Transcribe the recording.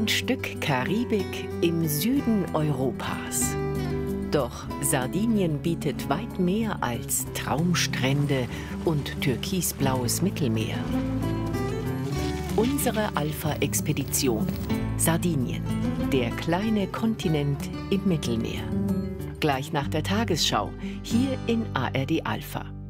Ein Stück Karibik im Süden Europas. Doch Sardinien bietet weit mehr als Traumstrände und türkisblaues Mittelmeer. Unsere Alpha-Expedition. Sardinien, der kleine Kontinent im Mittelmeer. Gleich nach der Tagesschau, hier in ARD Alpha.